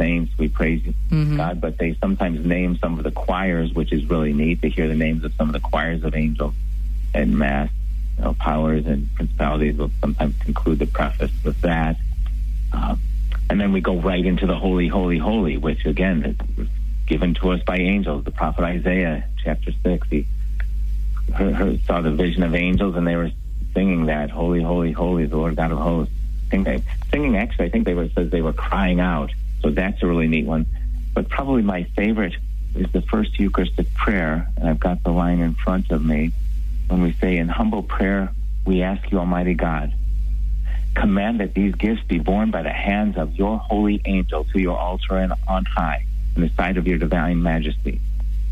saints, we praise God, but they sometimes name some of the choirs, which is really neat to hear the names of some of the choirs of angels and Mass. Powers and principalities will sometimes conclude the preface with that. And then we go right into the Holy, Holy, Holy, which again is given to us by angels. The prophet Isaiah, chapter 6, he saw the vision of angels, and they were singing that, Holy, Holy, Holy, the Lord God of hosts. Singing, actually, I think it says they were crying out. So that's a really neat one. But probably my favorite is the first Eucharistic prayer, and I've got the line in front of me, when we say, in humble prayer, we ask you, Almighty God, command that these gifts be borne by the hands of your holy angel to your altar and on high, in the sight of your divine majesty.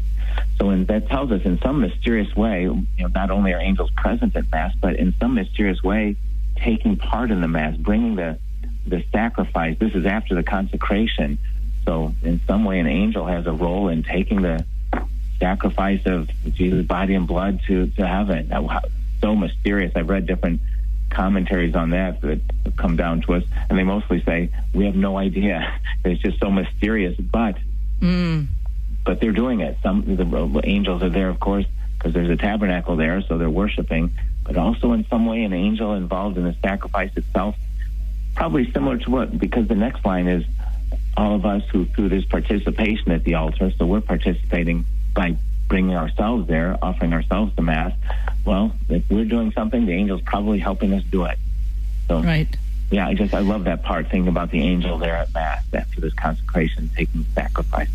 So that tells us in some mysterious way, not only are angels present at Mass, but in some mysterious way, taking part in the Mass, bringing the sacrifice. This is after the consecration. So in some way, an angel has a role in taking the sacrifice of Jesus' body and blood to heaven. So mysterious. I've read different commentaries on that have come down to us, and they mostly say, we have no idea. It's just so mysterious, but they're doing it. The angels are there, of course, because there's a tabernacle there, so they're worshiping, but also in some way an angel involved in the sacrifice itself, probably similar to because the next line is all of us who through this participation at the altar, so we're participating by bringing ourselves there, offering ourselves to Mass. Well, if we're doing something, the angel's probably helping us do it. So, right. Yeah, I love that part, thinking about the angel there at Mass after this consecration, taking the sacrifice.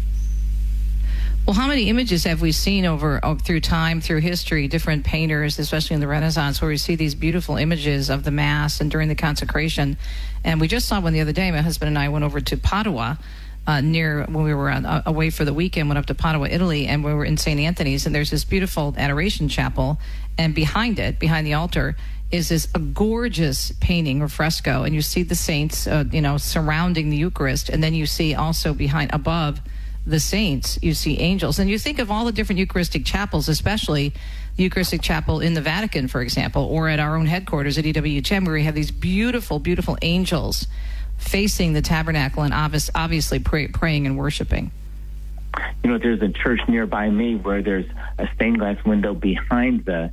Well, how many images have we seen through time, through history, different painters, especially in the Renaissance, where we see these beautiful images of the Mass and during the consecration. And we just saw one the other day. My husband and I went over to Padua, when we were away for the weekend, went up to Padua, Italy, and we were in St. Anthony's, and there's this beautiful adoration chapel, and behind the altar, is this a gorgeous painting or fresco, and you see the saints, surrounding the Eucharist, and then you see also above the saints, you see angels. And you think of all the different Eucharistic chapels, especially the Eucharistic chapel in the Vatican, for example, or at our own headquarters at EWTN, where we have these beautiful, beautiful angels facing the tabernacle and obviously praying and worshiping. There's a church nearby me where there's a stained glass window behind the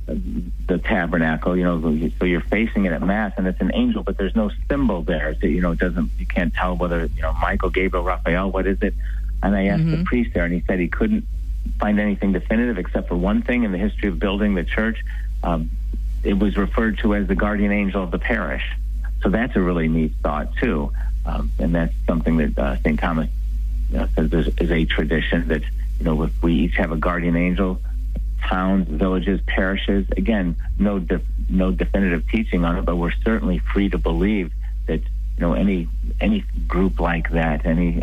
tabernacle, so you're facing it at Mass, and it's an angel, but there's no symbol there. So, you can't tell whether, Michael, Gabriel, Raphael, what is it? And I asked the priest there, and he said he couldn't find anything definitive except for one thing in the history of building the church. It was referred to as the guardian angel of the parish. So that's a really neat thought, too. And that's something that St. Thomas says is a tradition that, if we each have a guardian angel, towns, villages, parishes, again, no definitive teaching on it, but we're certainly free to believe that, any group like that, any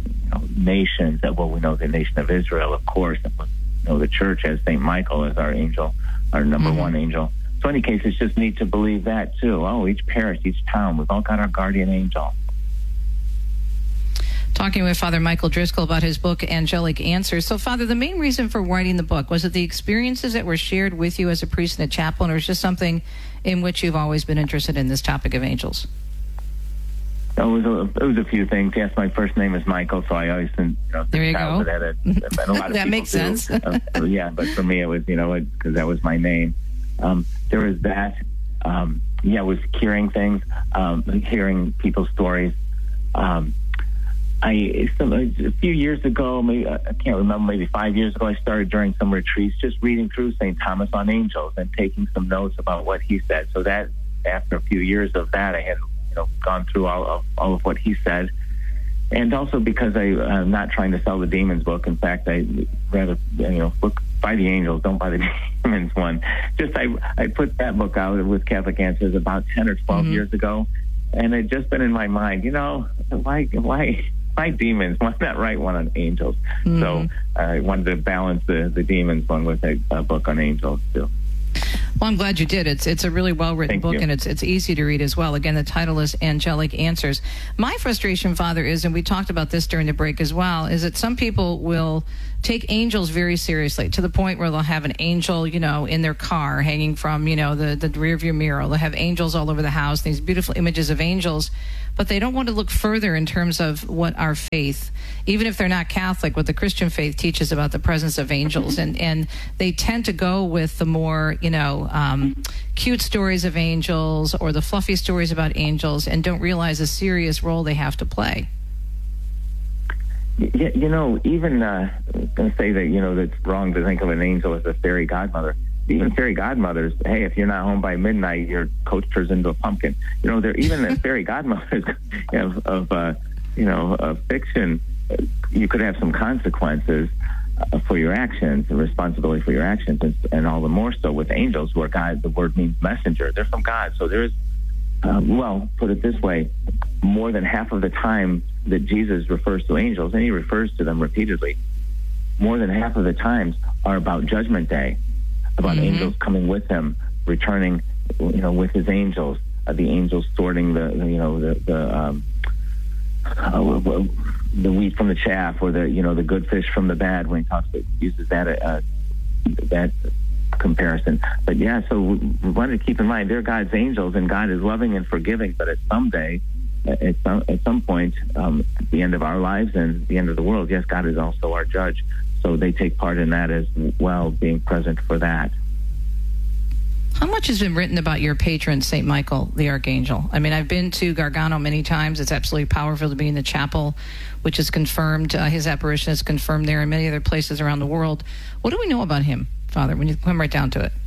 nations, we know the nation of Israel, of course, and the church has St. Michael as our angel, our number one angel. So in any case, it's just neat to believe that, too. Oh, each parish, each town, we've all got our guardian angel. Talking with Father Michael Driscoll about his book, Angelic Answers. So, Father, the main reason for writing the book, was it the experiences that were shared with you as a priest in a chaplain, or was it just something in which you've always been interested in this topic of angels? It was a few things. Yes, my first name is Michael, so I always there you go. That makes sense. But for me, it was because that was my name. There was that. It was hearing things, hearing people's stories. A few years ago, I can't remember, maybe 5 years ago, I started during some retreats just reading through St. Thomas on angels and taking some notes about what he said. So that after a few years of that, I had gone through all of what he said. And also because I'm not trying to sell the demons book. In fact, I read book by the angels, don't buy the demons one. Just I put that book out with Catholic Answers about 10 or 12 years ago, and it just been in my mind, why demons? Why not write one on angels? So I wanted to balance the demons one with a book on angels too. Well, I'm glad you did. It's a really well-written book, and it's easy to read as well. Again, the title is Angelic Answers. My frustration, Father, is, and we talked about this during the break as well, is that some people will take angels very seriously, to the point where they'll have an angel, in their car hanging from, the rear view mirror. They'll have angels all over the house, these beautiful images of angels, but they don't want to look further in terms of what our faith, even if they're not Catholic, what the Christian faith teaches about the presence of angels. And they tend to go with the more, cute stories of angels or the fluffy stories about angels, and don't realize the serious role they have to play. Yeah, even I was going to say that, that's wrong to think of an angel as a fairy godmother. Even fairy godmothers, hey, if you're not home by midnight, your coat turns into a pumpkin. They're even the fairy godmothers of fiction. You could have some consequences for your actions, and responsibility for your actions, and all the more so with angels, where God, the word means messenger. They're from God. So there's, put it this way, more than half of the time that Jesus refers to angels, and he refers to them repeatedly, more than half of the times are about Judgment Day, about angels coming with him, returning, with his angels, the angels sorting the wheat from the chaff, or the good fish from the bad, when he talks, uses that comparison. But yeah, so we want to keep in mind they're God's angels, and God is loving and forgiving. But at some point, at the end of our lives and the end of the world, yes, God is also our judge. So they take part in that as well, being present for that. How much has been written about your patron, St. Michael, the Archangel? I mean, I've been to Gargano many times. It's absolutely powerful to be in the chapel, which is confirmed. His apparition is confirmed there and many other places around the world. What do we know about him, Father, when you come right down to it?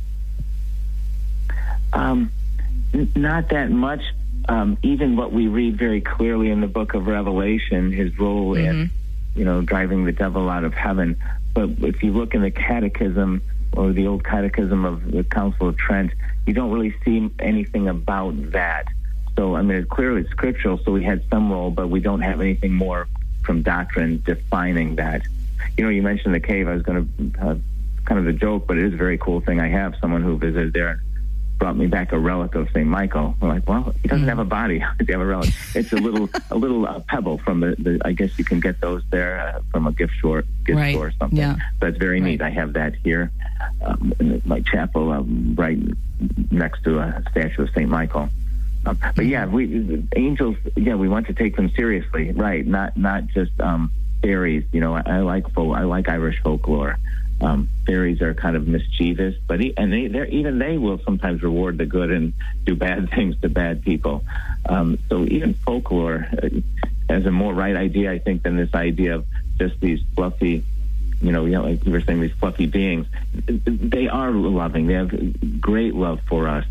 Not that much. Even what we read very clearly in the book of Revelation, his role in, driving the devil out of heaven. But if you look in the catechism, or the old catechism of the Council of Trent, you don't really see anything about that. So, it's clearly scriptural, so we had some role, but we don't have anything more from doctrine defining that. You mentioned the cave. I was going to, kind of a joke, but it is a very cool thing. I have someone who visited there and brought me back a relic of St. Michael. I'm like, well, he doesn't have a body. How does he have a relic? It's a little pebble from the I guess you can get those there from a gift store or something. Yeah. That's very neat. I have that here in my chapel, right next to a statue of St. Michael. But yeah, angels. Yeah, we want to take them seriously, right? Not just fairies. I like Irish folklore. Fairies are kind of mischievous, but even they will sometimes reward the good and do bad things to bad people. So even folklore has a more right idea, I think, than this idea of just these fluffy, like you were saying, these fluffy beings. They are loving. They have great love for us,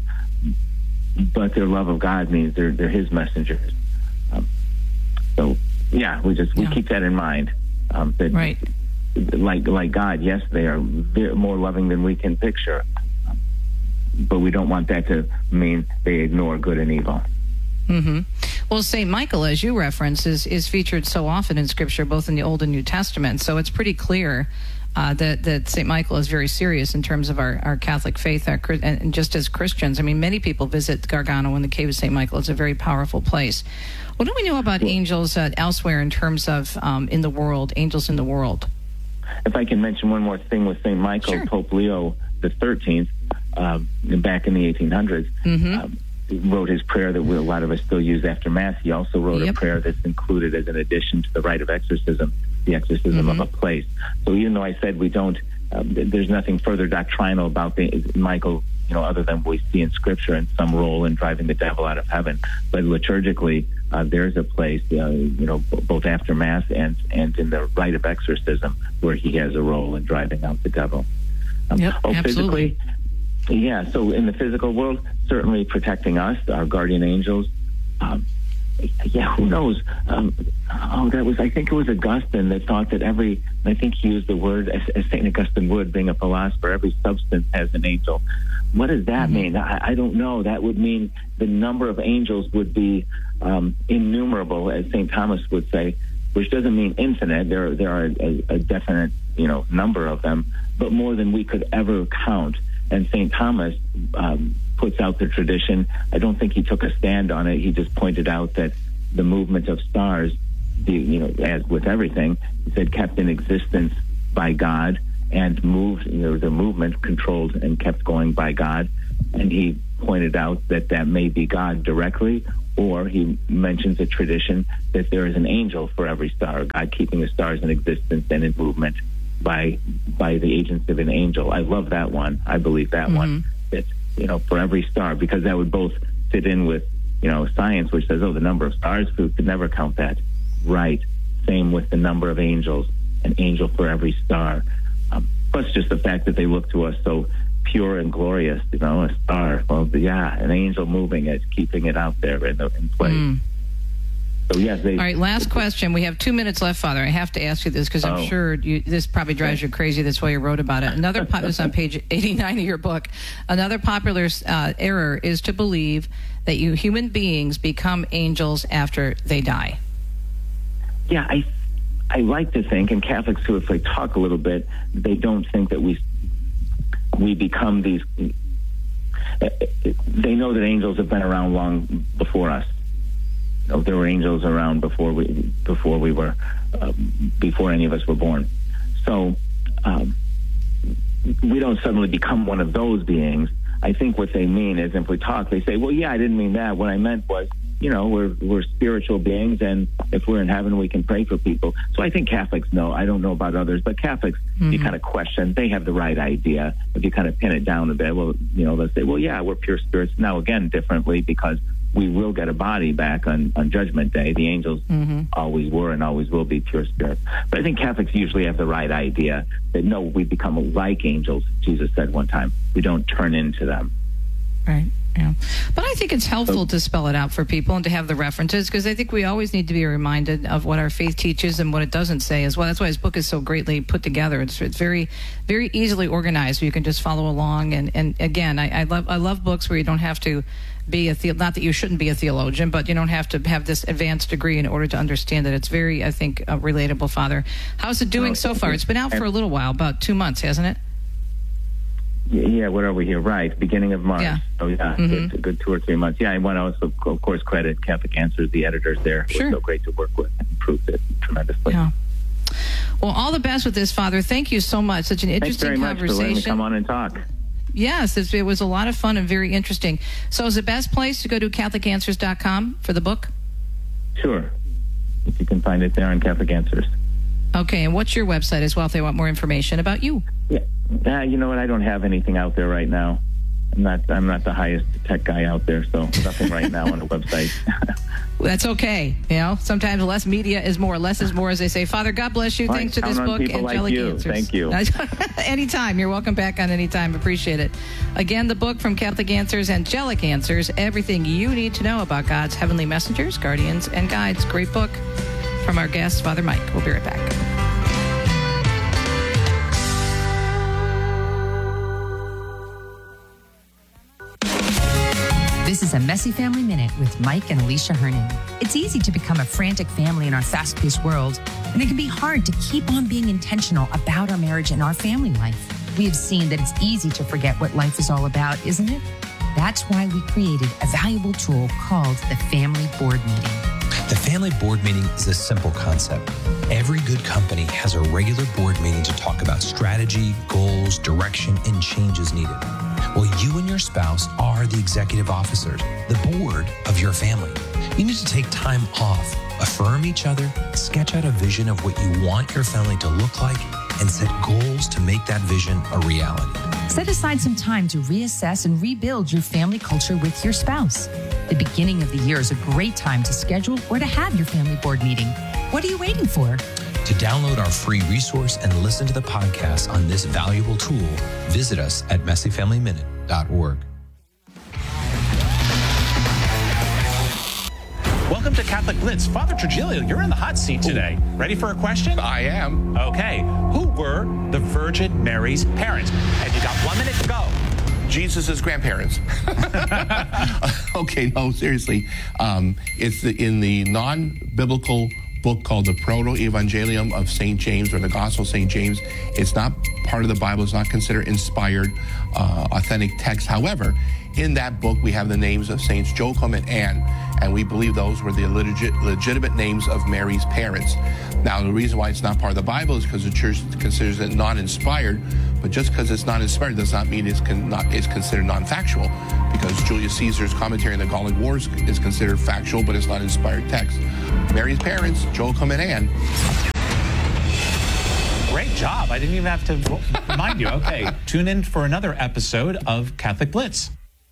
but their love of God means they're His messengers. So yeah, we keep that in mind. That, right. Like God, yes, they are more loving than we can picture, but we don't want that to mean they ignore good and evil. Mm-hmm. Well, St. Michael, as you reference, is featured so often in Scripture, both in the Old and New Testament, so it's pretty clear that St. Michael is very serious in terms of our Catholic faith, and just as Christians. Many people visit Gargano and the Cave of St. Michael. It's a very powerful place. What do we know about angels elsewhere in terms of in the world, angels in the world? If I can mention one more thing with St. Michael, sure. Pope Leo XIII, back in the 1800s, wrote his prayer that a lot of us still use after Mass. He also wrote a prayer that's included as an addition to the rite of exorcism, the exorcism of a place. So even though I said we don't, there's nothing further doctrinal about Michael, other than we see in Scripture and some role in driving the devil out of heaven. But liturgically, there's a place, both after Mass and in the rite of exorcism where he has a role in driving out the devil. Absolutely. Physically, yeah. So in the physical world, certainly protecting us, our guardian angels. Who knows? I think it was Augustine that thought that I think he used the word, as St. Augustine would, being a philosopher, every substance has an angel. What does that mean? I don't know. That would mean the number of angels would be innumerable, as St. Thomas would say, which doesn't mean infinite. There are a definite, number of them, but more than we could ever count. And St. Thomas puts out the tradition. I don't think he took a stand on it. He just pointed out that the movement of stars, as with everything, he said, kept in existence by God and moved, the movement controlled and kept going by God. And he pointed out that may be God directly, or he mentions a tradition that there is an angel for every star, God keeping the stars in existence and in movement by the agency of an angel. I love that one. I believe that one. That, for every star, because that would both fit in with, science, which says, the number of stars, we could never count that. Right. Same with the number of angels, an angel for every star. Plus just the fact that they look to us so pure and glorious, a star. Well, an angel moving it, keeping it out there in place. So, yes. All right, last question. We have 2 minutes left, Father. I have to ask you this because I'm sure this probably drives you crazy. That's why you wrote about it. This is on page 89 of your book. Another popular error is to believe that human beings become angels after they die. Yeah, I like to think, and Catholics who, if they talk a little bit, they don't think that we become these. They know that angels have been around long before us. There were angels around before we were, before any of us were born. So we don't suddenly become one of those beings. I think what they mean is, if we talk, they say, well, I didn't mean that. What I meant was, we're spiritual beings, and if we're in heaven, we can pray for people. So I think Catholics know. I don't know about others, but Catholics, you kind of question. They have the right idea. If you kind of pin it down a bit, let's say, we're pure spirits. Now, again, differently, because we will get a body back on Judgment Day. The angels always were and always will be pure spirits. But I think Catholics usually have the right idea that, no, we become like angels, Jesus said one time. We don't turn into them. Right. Yeah. But I think it's helpful to spell it out for people and to have the references, because I think we always need to be reminded of what our faith teaches and what it doesn't say as well. That's why his book is so greatly put together. It's very, very easily organized, so you can just follow along. And again, I love books where you don't have to be not that you shouldn't be a theologian, but you don't have to have this advanced degree in order to understand it. It's very, I think, relatable, Father. How's it doing so far? It's been out for a little while, about 2 months, hasn't it? Yeah, what are we here? Right, beginning of March. Yeah. So, it's a good 2 or 3 months. Yeah, I want to also, of course, credit Catholic Answers, the editors there. Sure. It was so great to work with and improved it tremendously. Yeah. Well, all the best with this, Father. Thank you so much. Such an interesting conversation. Thanks very much for letting me come on and talk. Yes, it was a lot of fun and very interesting. So is the best place to go to CatholicAnswers.com for the book? Sure. If you can find it there on Catholic Answers. Okay, and what's your website as well if they want more information about you? Yeah, you know what? I don't have anything out there right now. I'm not the highest tech guy out there, so nothing right now on the website. That's okay. Sometimes less media is more. Less is more, as they say. Father, God bless you. Thanks to this book, Angelic Answers. Thank you. Anytime. You're welcome back on anytime. Appreciate it. Again, the book from Catholic Answers, Angelic Answers, everything you need to know about God's heavenly messengers, guardians, and guides. Great book from our guest, Father Mike. We'll be right back. This is a Messy Family Minute with Mike and Alicia Hernon. It's easy to become a frantic family in our fast-paced world, and it can be hard to keep on being intentional about our marriage and our family life. We have seen that it's easy to forget what life is all about, isn't it? That's why we created a valuable tool called the Family Board Meeting. The Family Board Meeting is a simple concept. Every good company has a regular board meeting to talk about strategy, goals, direction, and changes needed. Well, you and your spouse are the executive officers, the board of your family. You need to take time off, affirm each other, sketch out a vision of what you want your family to look like, and set goals to make that vision a reality. Set aside some time to reassess and rebuild your family culture with your spouse. The beginning of the year is a great time to schedule or to have your family board meeting. What are you waiting for? To download our free resource and listen to the podcast on this valuable tool, visit us at messyfamilyminute.org. Welcome to Catholic Blitz. Father Trujillo, you're in the hot seat today. Ready for a question? I am. Okay. Who were the Virgin Mary's parents? And you got 1 minute to go. Jesus' grandparents. Okay, no, seriously. It's in the non-biblical book called the Proto-Evangelium of St. James, or the Gospel of St. James. It's not part of the Bible. It's not considered inspired, authentic text. However, in that book, we have the names of Saints Joachim and Anne, and we believe those were the legitimate names of Mary's parents. Now, the reason why it's not part of the Bible is because the church considers it non-inspired, but just because it's not inspired does not mean it's considered non-factual, because Julius Caesar's commentary on the Gallic Wars is considered factual, but it's not inspired text. Mary's parents, Joachim and Anne. Great job. I didn't even have to remind you. Okay, tune in for another episode of Catholic Blitz.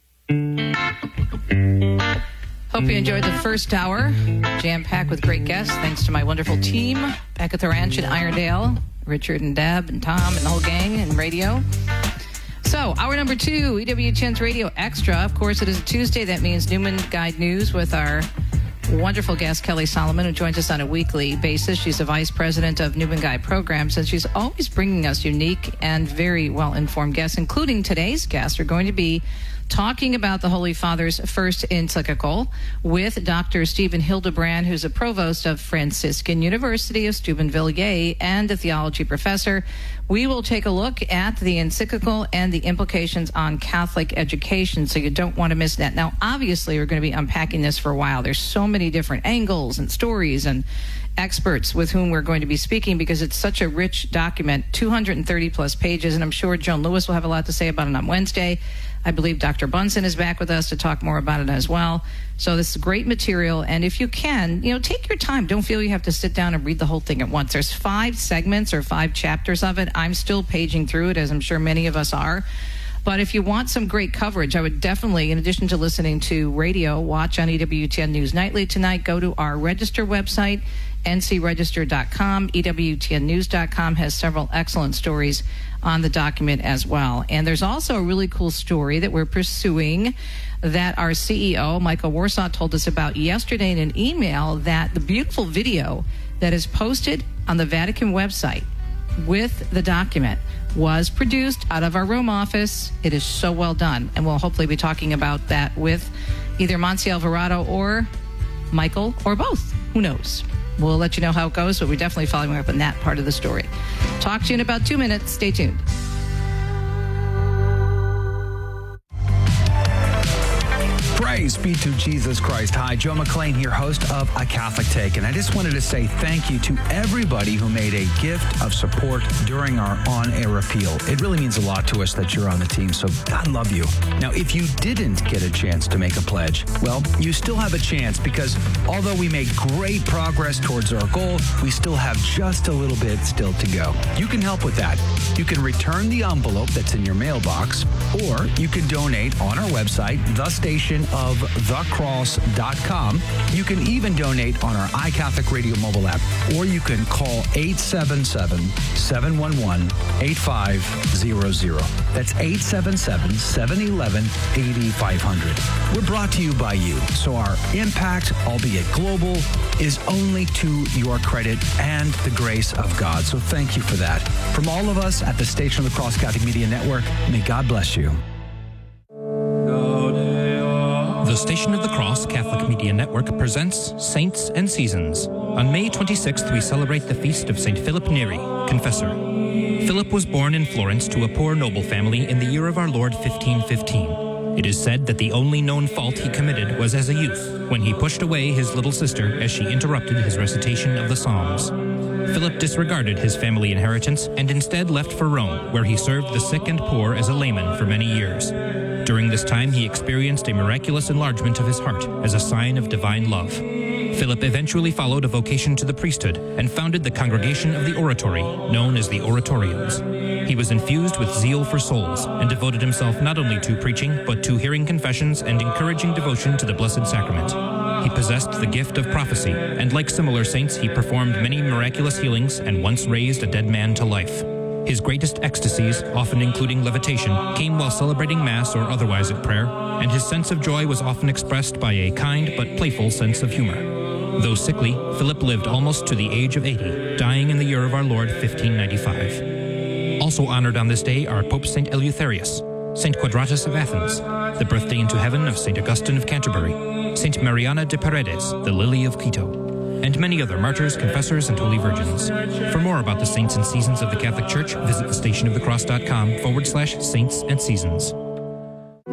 Hope you enjoyed the first hour, jam-packed with great guests. Thanks to my wonderful team back at the ranch in Irondale, Richard and Deb and Tom and the whole gang in radio. So, hour number 2, EWTN's Radio Extra. Of course, it is a Tuesday. That means Newman Guide News with our wonderful guest, Kelly Solomon, who joins us on a weekly basis. She's the vice president of Newman Guide Programs, and she's always bringing us unique and very well-informed guests, including today's guests. We're going to be talking about the Holy Father's first encyclical with Dr. Stephen Hildebrand, who's a provost of Franciscan University of Steubenville, Yay, and a theology professor. We will take a look at the encyclical and the implications on Catholic education, so you don't want to miss that. Now, obviously, we're going to be unpacking this for a while. There's so many different angles and stories and experts with whom we're going to be speaking because it's such a rich document, 230 plus pages, and I'm sure Joan Lewis will have a lot to say about it on Wednesday. I believe Dr. Bunsen is back with us to talk more about it as well. So this is great material, and if you can, take your time. Don't feel you have to sit down and read the whole thing at once. There's 5 segments or 5 chapters of it. I'm still paging through it, as I'm sure many of us are. But if you want some great coverage, I would definitely, in addition to listening to radio, watch on EWTN News Nightly tonight. Go to our register website, ncregister.com. EWTNnews.com has several excellent stories on the document as well. And there's also a really cool story that we're pursuing that our CEO, Michael Warsaw, told us about yesterday in an email, that the beautiful video that is posted on the Vatican website with the document was produced out of our Rome office. It is so well done, and we'll hopefully be talking about that with either Monsi Alvarado or Michael or both. Who knows? We'll let you know how it goes, but we're definitely following up on that part of the story. Talk to you in about 2 minutes. Stay tuned. Praise be to Jesus Christ. Hi, Joe McLean here, host of A Catholic Take. And I just wanted to say thank you to everybody who made a gift of support during our on-air appeal. It really means a lot to us that you're on the team, so God love you. Now, if you didn't get a chance to make a pledge, well, you still have a chance, because although we made great progress towards our goal, we still have just a little bit still to go. You can help with that. You can return the envelope that's in your mailbox, or you can donate on our website, thestationofthecross.com. You can even donate on our iCatholic Radio mobile app, or you can call 877-711-8500. That's 877-711-8500. We're brought to you by you, so our impact, albeit global, is only to your credit and the grace of God. So thank you for that. From all of us at the Station of the Cross Catholic Media Network, may God bless you. The Station of the Cross Catholic Media Network presents Saints and Seasons. On May 26th, we celebrate the feast of St. Philip Neri, Confessor. Philip was born in Florence to a poor noble family in the year of our Lord 1515. It is said that the only known fault he committed was as a youth, when he pushed away his little sister as she interrupted his recitation of the Psalms. Philip disregarded his family inheritance and instead left for Rome, where he served the sick and poor as a layman for many years. During this time, he experienced a miraculous enlargement of his heart as a sign of divine love. Philip eventually followed a vocation to the priesthood and founded the Congregation of the Oratory, known as the Oratorians. He was infused with zeal for souls and devoted himself not only to preaching, but to hearing confessions and encouraging devotion to the Blessed Sacrament. He possessed the gift of prophecy, and like similar saints, he performed many miraculous healings and once raised a dead man to life. His greatest ecstasies, often including levitation, came while celebrating Mass or otherwise at prayer, and his sense of joy was often expressed by a kind but playful sense of humor. Though sickly, Philip lived almost to the age of 80, dying in the year of our Lord 1595. Also honored on this day are Pope St. Eleutherius, St. Quadratus of Athens, the birthday into heaven of St. Augustine of Canterbury, St. Mariana de Paredes, the Lily of Quito, and many other martyrs, confessors, and holy virgins. For more about the saints and seasons of the Catholic Church, visit thestationofthecross.com/saints and seasons.